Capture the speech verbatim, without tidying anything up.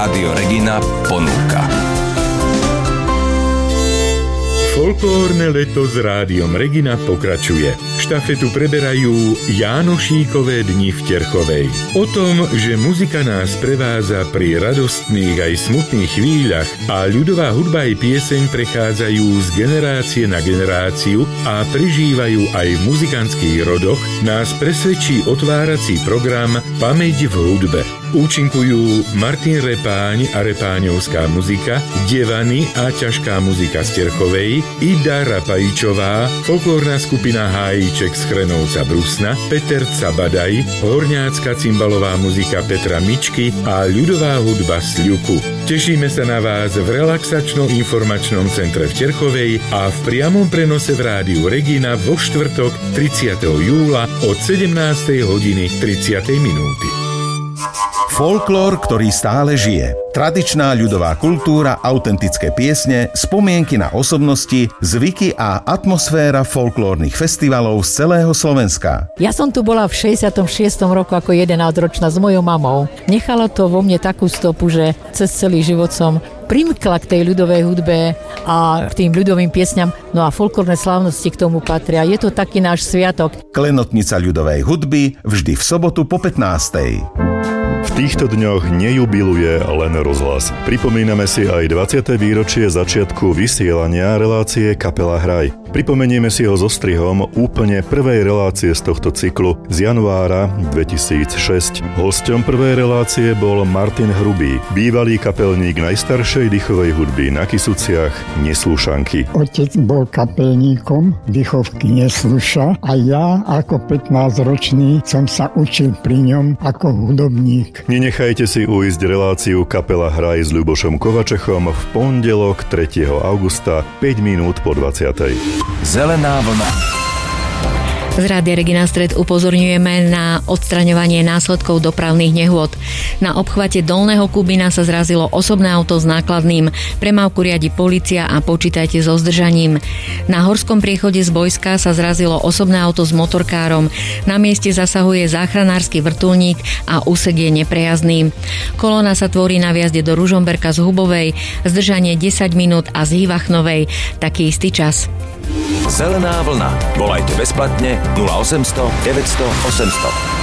Rádio Regina ponúka. Folklórne leto s Rádiom Regina pokračuje. Štafetu preberajú Jánošíkové dni v Terchovej. O tom, že muzika nás prevádza pri radostných aj smutných chvíľach a ľudová hudba aj pieseň prechádzajú z generácie na generáciu a prežívajú aj v muzikantských rodoch, nás presvedčí otvárací program Pamäť v hudbe. Účinkujú Martin Repáň a repáňovská muzika, Devany a ťažká muzika z Terchovej, Ida Rapajčová, folklórna skupina Hájíček z Chrenovca Brusna, Peter Cabadaj, horňácka cymbalová muzika Petra Mičky a ľudová hudba z Ľuku. Tešíme sa na vás v relaxačno-informačnom centre v Terchovej a v priamom prenose v Rádiu Regina vo štvrtok tridsiateho júla od sedemnástej hodiny tridsať minúty. Folklór, ktorý stále žije. Tradičná ľudová kultúra, autentické piesne, spomienky na osobnosti, zvyky a atmosféra folklórnych festivalov z celého Slovenska. Ja som tu bola v šesťdesiatom šiestom roku ako jedenásťročná s mojou mamou. Nechala to vo mne takú stopu, že cez celý život som primkla k tej ľudovej hudbe a k tým ľudovým piesňam, no a folklórne slávnosti k tomu patria. Je to taký náš sviatok. Klenotnica ľudovej hudby vždy v sobotu po pätnástej. V týchto dňoch nejubiluje len rozhlas. Pripomíname si aj dvadsiate výročie začiatku vysielania relácie Kapela Hraj. Pripomenieme si ho so strihom úplne prvej relácie z tohto cyklu z januára dvetisícšesť. Hosťom prvej relácie bol Martin Hrubý, bývalý kapelník najstaršej dýchovej hudby na Kysuciach Neslúšanky. Otec bol kapelníkom dýchovky Nesluša a ja ako pätnásťročný som sa učil pri ňom ako hudobník. Nenechajte si ujsť reláciu Kapela Hraj s Ľubošom Kovačechom v pondelok tretieho augusta päť minút po dvadsiatej. Zelená vlna. Z Rádia Regina Stred upozorňujeme na odstraňovanie následkov dopravných nehôd. Na obchvate Dolného Kubína sa zrazilo osobné auto s nákladným. Premávku riadi polícia a počítajte so zdržaním. Na horskom priechode z Bojska sa zrazilo osobné auto s motorkárom. Na mieste zasahuje záchranársky vrtuľník a úsek je neprejazdný. Kolóna sa tvorí na vjazde do Ružomberka z Hubovej, zdržanie desať minút a z Hývachnovej taký istý čas. Zelená vlna. Volajte bezplatne nula osemsto deväťsto osemsto.